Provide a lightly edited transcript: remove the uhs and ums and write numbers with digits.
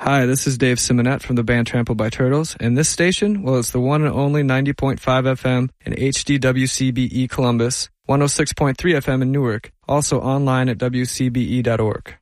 Hi, this is Dave Simonette from the band Trampled by Turtles, and this station, well, it's the one and only 90.5 FM in HDWCBE Columbus, 106.3 FM in Newark, also online at WCBE.org.